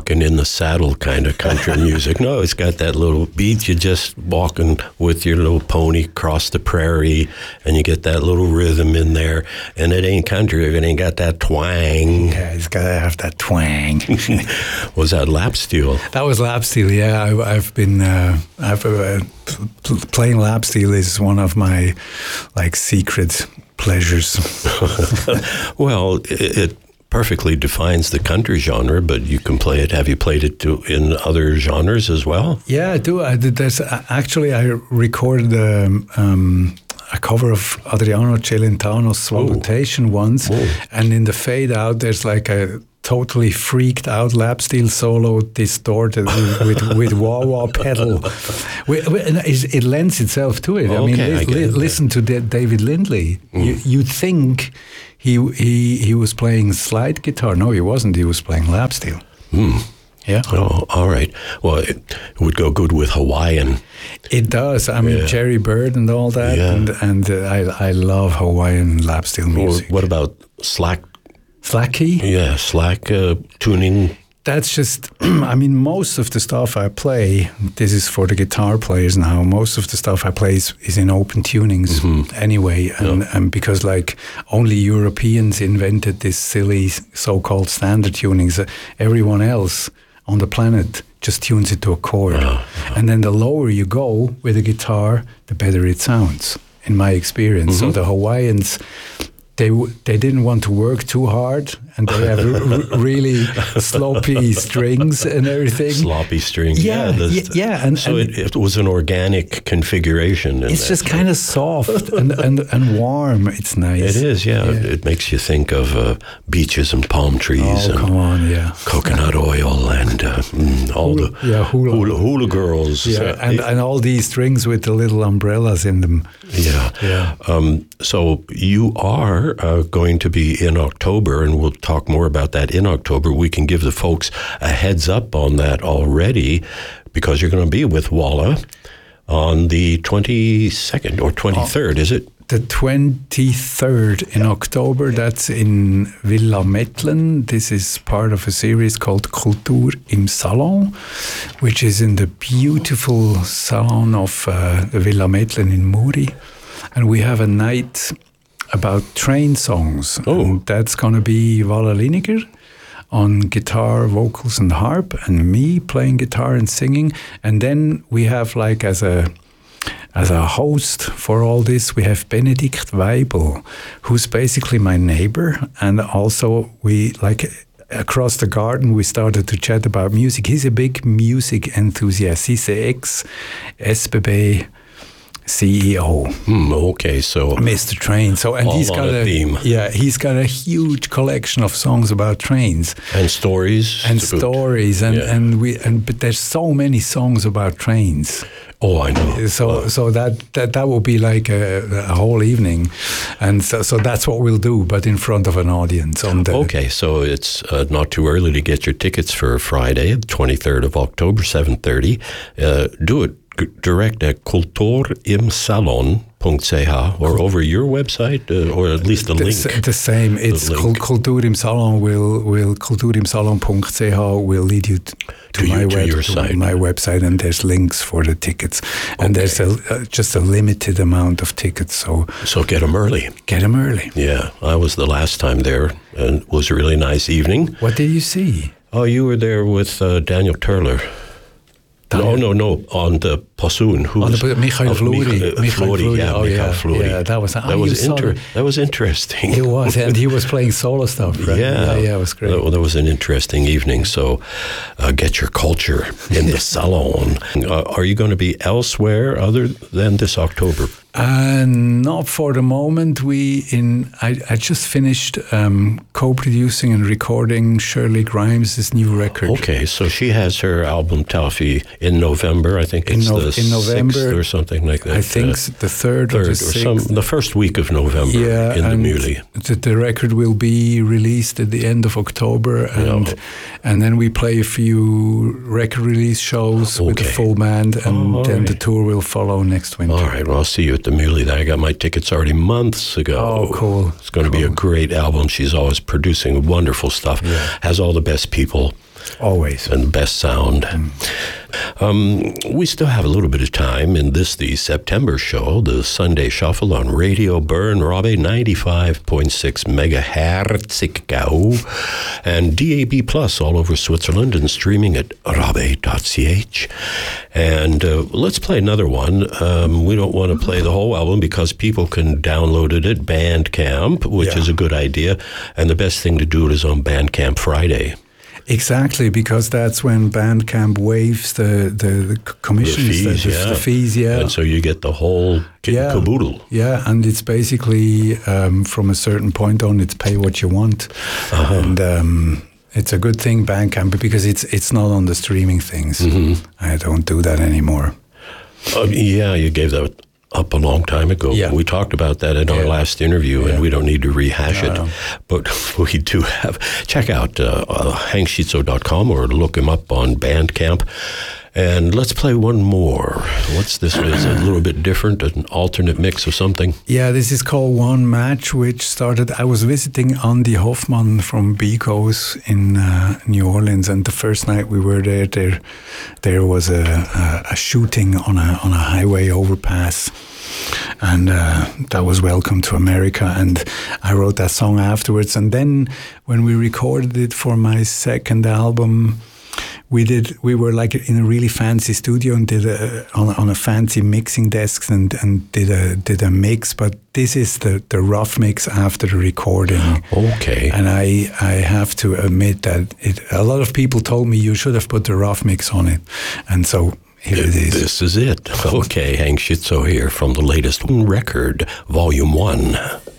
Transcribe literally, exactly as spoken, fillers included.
walking in the saddle kind of country music. No, it's got that little beat. You're just walking with your little pony across the prairie, and you get that little rhythm in there. And it ain't country if it ain't got that twang. Yeah, it's got to have that twang. Was that lap steel? That was lap steel, yeah. I, I've been, uh, I've uh, playing lap steel is one of my, like, secret pleasures. Well, it, it perfectly defines the country genre, but you can play it. Have you played it to, in other genres as well? Yeah, I do. I did this. Actually, I recorded um, um, a cover of Adriano Celentano's Swalutation oh. once, oh. and in the fade out, there's like a totally freaked out lap steel solo distorted with, with, with wah-wah pedal. It lends itself to it. Okay, I mean, li- I li- listen to D- David Lindley. Mm. You, you'd think he, he he was playing slide guitar. No, he wasn't. He was playing lap steel. Mm. Yeah. Oh, all right. Well, it, it would go good with Hawaiian. It does. I mean, yeah. Jerry Bird and all that. Yeah. And, and uh, I I love Hawaiian lap steel music. Or what about slack? Slack key? Yeah, slack uh, tuning. That's just, I mean, most of the stuff I play, this is for the guitar players now, most of the stuff I play is, is in open tunings mm-hmm. anyway. And, yeah. and because, like, only Europeans invented this silly so-called standard tunings, uh, everyone else on the planet just tunes it to a chord. Uh, uh, and then the lower you go with a guitar, the better it sounds, in my experience. Mm-hmm. So the Hawaiians, They they didn't want to work too hard, and they have r- really sloppy strings and everything. Sloppy strings, yeah, yeah. Yeah, yeah and, so and it, it was an organic configuration. It's just kind of soft and, and, and warm. It's nice. It is, yeah. yeah. It, it makes you think of uh, beaches and palm trees. Oh, and come on, yeah. Coconut oil and uh, mm, all hula, the yeah, hula. Hula, hula girls. Yeah, uh, and, and all these strings with the little umbrellas in them. Yeah. yeah. Um, so you are uh, going to be in October, and we'll talk more about that in October. We can give the folks a heads up on that already, because you're going to be with Walla on the twenty-second or twenty-third, oh, is it? The twenty-third in October. That's in Villa Mettlen. This is part of a series called Kultur im Salon, which is in the beautiful salon of uh, the Villa Mettlen in Muri. And we have a night about train songs. Oh. And that's going to be Walla Liniger on guitar, vocals, and harp, and me playing guitar and singing. And then we have, like, as a as a host for all this, we have Benedikt Weibel, who's basically my neighbor. And also, we, like, across the garden, we started to chat about music. He's a big music enthusiast. He's the ex-S B B C E O. Mm, okay, so Mister Train. So and all he's on got a, a theme. Yeah, he's got a huge collection of songs about trains and stories and stories and, yeah. and we and but there's so many songs about trains. Oh, I know. So oh. so that, that that will be like a, a whole evening, and so so that's what we'll do, but in front of an audience. On the okay, so it's uh, not too early to get your tickets for Friday, the twenty-third of October, seven thirty. Uh, do it direct at kulturimsalon dot c h or over your website, uh, or at least the, the link. S- the same. It's Kultur im Salon will will kulturimsalon dot c h will lead you to, to, to my you, web, to your to site. my website, and there's links for the tickets, and okay. there's a, uh, just a limited amount of tickets. So so get them early. Get them early. Yeah, I was the last time there, and it was a really nice evening. What did you see? Oh, you were there with uh, Daniel Turler. No, no, no, on the Possoon. Who on was, the Michael Flori. Michael, Michael Flori, yeah, oh, Michael yeah, Flori. yeah, that was, that, oh, was inter- the, that was interesting. It was, and he was playing solo stuff, right? Yeah, yeah, yeah it was great. That, that was an interesting evening, so uh, get your culture in the salon. Uh, are you going to be elsewhere other than this October? Uh, not for the moment. We in I, I just finished um, co-producing and recording Shirley Grimes' new record. Okay, so she has her album Taffy in November. I think it's in no, the in November, sixth or something like that. I think uh, the third, third or the sixth. Or some, the first week of November yeah, in the and Muley. The, the record will be released at the end of October, and yeah. and then we play a few record release shows okay. with the full band, and oh, then right. the tour will follow next winter. All right, well, I'll see you at the Muley. I got my tickets already months ago. Oh, cool. It's going cool. to be a great album. She's always producing wonderful stuff. Yeah. Has all the best people Always. And the best sound. Mm. Um, we still have a little bit of time in this, the September show, the Sunday Shuffle on Radio Bern Rabe ninety-five point six megahertz and D A B Plus all over Switzerland and streaming at rabe dot c h. And uh, let's play another one. Um, we don't want to play the whole album because people can download it at Bandcamp, which yeah. is a good idea. And the best thing to do it is on Bandcamp Friday. Exactly, because that's when Bandcamp waives the, the, the commissions, the fees, the, yeah. the fees, yeah. And so you get the whole kit yeah. and caboodle. Yeah, and it's basically, um, from a certain point on, it's pay what you want. Uh-huh. And um, it's a good thing, Bandcamp, because it's it's not on the streaming things. Mm-hmm. I don't do that anymore. Uh, yeah, you gave that up a long time ago. Yeah. We talked about that in yeah. our last interview, yeah. and we don't need to rehash no, it. No. But we do have, check out uh, uh, hank schizzo dot com or look him up on Bandcamp. And let's play one more. What's this? Is it a little bit different, an alternate mix of something? Yeah, this is called One Match, which started, I was visiting Andy Hoffman from Bigos in uh, New Orleans, and the first night we were there, there, there was a, a, a shooting on a on a highway overpass. And uh, that was Welcome to America, and I wrote that song afterwards. And then when we recorded it for my second album, we did. We were like in a really fancy studio and did a, on, on a fancy mixing desk and, and did a did a mix. But this is the, the rough mix after the recording. Okay. And I I have to admit that it. A lot of people told me you should have put the rough mix on it, and so. Here it is. This is it. Okay, Hank Schizzo here from the latest record, Volume One.